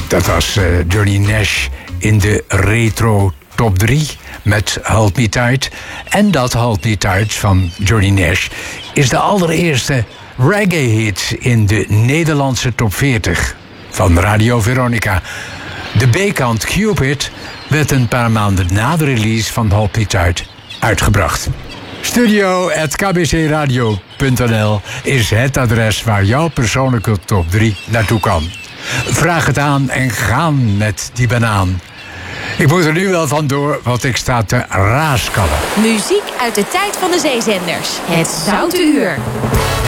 Dat was Johnny Nash in de retro top 3 met Hold Me Tight. En dat Hold Me Tight van Johnny Nash is de allereerste reggae-hit in de Nederlandse top 40 van Radio Veronica. De B-kant Cupid werd een paar maanden na de release van Hold Me Tight uitgebracht. Studio@kbcradio.nl is het adres waar jouw persoonlijke top 3 naartoe kan. Vraag het aan en gaan met die banaan. Ik moet er nu wel vandoor, want ik sta te raaskallen. Muziek uit de tijd van de zeezenders. Het Zoute Uur.